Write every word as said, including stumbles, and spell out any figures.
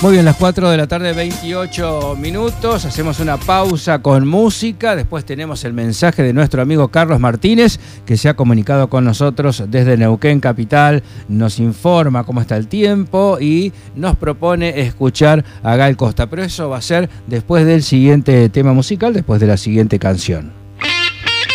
Muy bien, las cuatro de la tarde, veintiocho minutos. Hacemos una pausa con música. Después tenemos el mensaje de nuestro amigo Carlos Martínez, que se ha comunicado con nosotros desde Neuquén Capital. Nos informa cómo está el tiempo y nos propone escuchar a Gal Costa. Pero eso va a ser después del siguiente tema musical, después de la siguiente canción.